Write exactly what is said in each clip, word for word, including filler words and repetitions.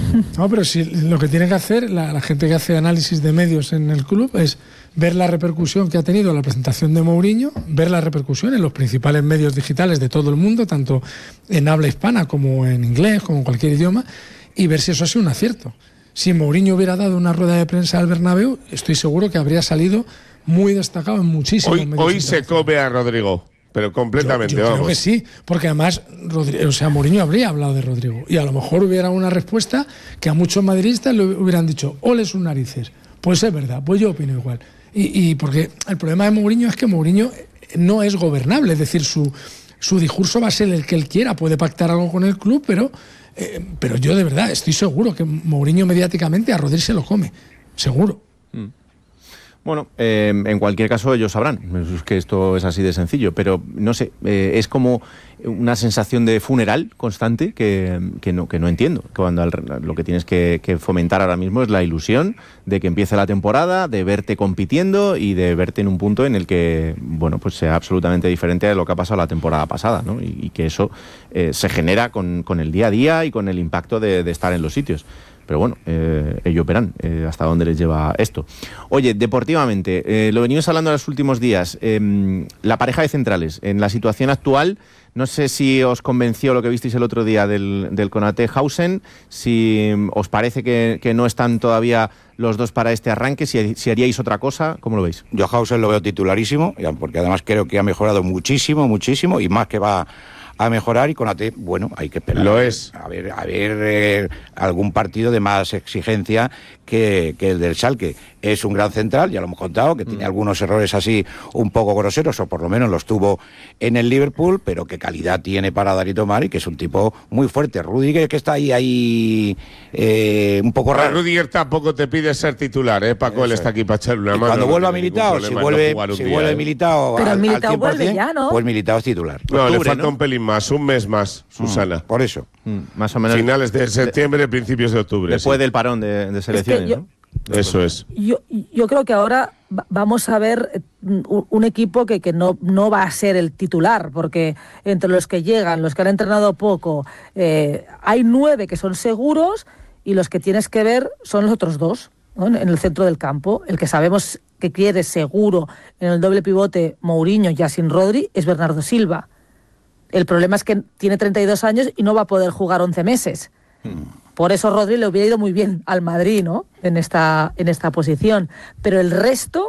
No, pero si lo que tiene que hacer la, la gente que hace análisis de medios en el club es ver la repercusión que ha tenido la presentación de Mourinho, ver la repercusión en los principales medios digitales de todo el mundo, tanto en habla hispana como en inglés, como en cualquier idioma, y ver si eso ha sido un acierto. Si Mourinho hubiera dado una rueda de prensa al Bernabéu, estoy seguro que habría salido muy destacado en muchísimos hoy, medios. Hoy se come a Rodrigo, pero completamente, yo, yo vamos. creo que sí, porque además, Rodrigo, o sea, Mourinho habría hablado de Rodrigo, y a lo mejor hubiera una respuesta que a muchos madridistas le hubieran dicho, ole sus narices. Pues es verdad, pues yo opino igual. Y, y porque el problema de Mourinho es que Mourinho no es gobernable, es decir, su, su discurso va a ser el que él quiera, puede pactar algo con el club, pero, eh, pero yo de verdad estoy seguro que Mourinho mediáticamente a Rodri se lo come, seguro. Mm. Bueno, eh, en cualquier caso ellos sabrán, es que esto es así de sencillo, pero no sé, eh, es como una sensación de funeral constante que, que, no, que no entiendo. Cuando al, lo que tienes que, que fomentar ahora mismo es la ilusión de que empiece la temporada, de verte compitiendo y de verte en un punto en el que, bueno, pues sea absolutamente diferente de lo que ha pasado la temporada pasada, ¿no? Y, y que eso eh, se genera con, con el día a día y con el impacto de, de estar en los sitios. Pero bueno, eh, ellos verán eh, hasta dónde les lleva esto. Oye, deportivamente, eh, lo venimos hablando en los últimos días, eh, la pareja de centrales, en la situación actual, no sé si os convenció lo que visteis el otro día del, del Konate-Hausen, si os parece que, que no están todavía los dos para este arranque, si, si haríais otra cosa, ¿cómo lo veis? Yo Hausen lo veo titularísimo, porque además creo que ha mejorado muchísimo, muchísimo, y más que va a mejorar, y Konate, bueno, hay que esperar. Lo es. A ver, a ver eh, algún partido de más exigencia que, que el del Schalke. Es un gran central, ya lo hemos contado, que mm. tiene algunos errores así un poco groseros, o por lo menos los tuvo en el Liverpool, pero qué calidad tiene para dar y tomar, y que es un tipo muy fuerte. Rudiger, que está ahí, ahí eh, un poco raro. Rudiger tampoco te pide ser titular, ¿eh, Paco? Eso. Él está aquí para echarle una y mano. Cuando no vuelva Militao, si vuelve, no si día, vuelve ¿eh? Militao Pero al, Militao al vuelve ya, ¿no? Pues Militao es titular. No, octubre, le falta ¿no? un pelín más, un mes más, Susana. Mm, por eso. Mm, más o menos. Finales de septiembre, de, principios de octubre. Después sí. del parón de, de selecciones, es que yo, ¿no? Eso es. Yo, yo creo que ahora vamos a ver un, un equipo que, que no, no va a ser el titular, porque entre los que llegan, los que han entrenado poco, eh, hay nueve que son seguros, y los que tienes que ver son los otros dos, ¿no? En el centro del campo. El que sabemos que quiere seguro en el doble pivote Mourinho ya sin Rodri es Bernardo Silva. El problema es que tiene treinta y dos años y no va a poder jugar once meses. Por eso Rodri le hubiera ido muy bien al Madrid, ¿no? En esta, en esta posición. Pero el resto,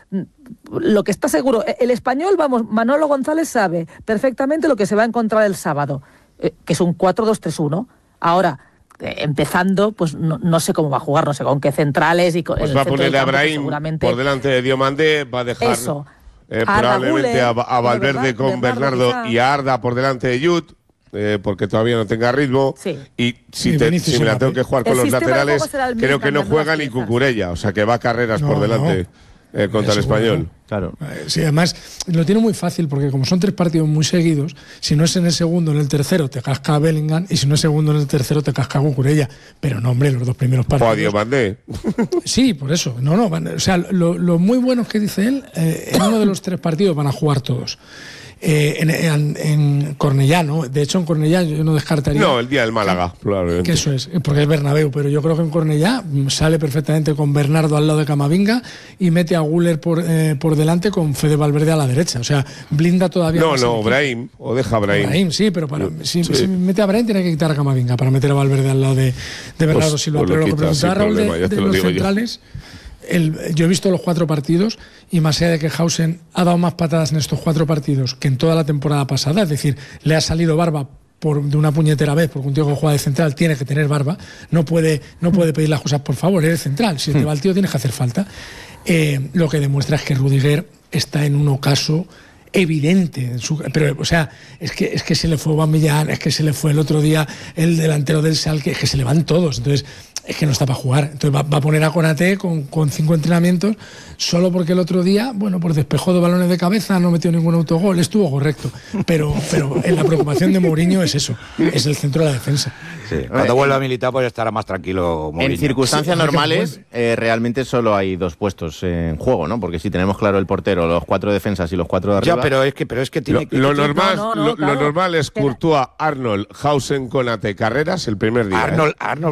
lo que está seguro, el español, vamos, Manolo González sabe perfectamente lo que se va a encontrar el sábado, eh, que es un cuatro dos tres uno. Ahora, eh, empezando, pues no, no sé cómo va a jugar, no sé con qué centrales y con pues el va a poner a Brahim seguramente por delante de Diomandé, va a dejar eso. Eh, a probablemente Guller, a, a Valverde Bernardo, con Bernardo, Bernardo y a Arda por delante de Jude. Eh, porque todavía no tenga ritmo, sí. y si, Y te, Vinicius si me la Mbappé. tengo que jugar con El los sistema de laterales, juego será el creo mismo, que no cambiando juega las ni piezas. Cucurella, o sea que va a carreras No, por delante no. eh, contra el Seguro. Español. Claro. Sí, además lo tiene muy fácil, porque como son tres partidos muy seguidos, si no es en el segundo, en el tercero te casca a Bellingham, y si no es segundo, en el tercero te casca a Cucurella. Pero no, hombre, los dos primeros partidos. O a Diomandé. Sí, por eso. No, no. Van, o sea, lo, lo muy bueno que dice él, eh, en uno de los tres partidos van a jugar todos. Eh, en, en, en Cornellá, ¿no? De hecho, en Cornellá yo no descartaría. No, el día del Málaga, probablemente. Que eso es, porque es Bernabéu, pero yo creo que en Cornellá sale perfectamente con Bernardo al lado de Camavinga y mete a Guller por, eh, por delante con Fede Valverde a la derecha. O sea, blinda todavía. No, más no, el Brahim, o deja a Brahim. Brahim, sí, pero para, si, Sí. si mete a Brahim tiene que quitar a Camavinga para meter a Valverde al lado de, de Bernardo Pues- Silva. pues lo Pero lo que quita, preguntaba sin Raúl de, problema, ya te de lo los digo yo. centrales. El, yo he visto los cuatro partidos, y más allá de que Hausen ha dado más patadas en estos cuatro partidos que en toda la temporada pasada, es decir, le ha salido barba por, de una puñetera vez, porque un tío que juega de central tiene que tener barba, no puede, no puede pedir las cosas por favor, eres central, si te va el tío tienes que hacer falta. Eh, lo que demuestra es que Rudiger está en un ocaso evidente, en su, pero o sea, es que es que se le fue Aubameyang, es que se le fue el otro día el delantero del Schalke, es que se le van todos, entonces es que no está para jugar. Entonces va, va a poner a Konate con, con cinco entrenamientos solo porque el otro día, bueno, pues despejó dos balones de cabeza, no metió ningún autogol, estuvo correcto, pero pero en la preocupación de Mourinho es eso, es el centro de la defensa. Sí. Cuando vuelva a Militao, pues estará más tranquilo Mourinho. En circunstancias Sí, normales, eh, realmente solo hay dos puestos en juego, ¿no? Porque si tenemos claro el portero, los cuatro defensas y los cuatro de arriba. Ya, pero es que, pero es que tiene Lo, que... lo que- normal, no, no, lo, claro. lo normal es Pero- Courtois, Arnold, Hausen, Konate, Carreras el primer día. Arnold, ¿eh? Arnold,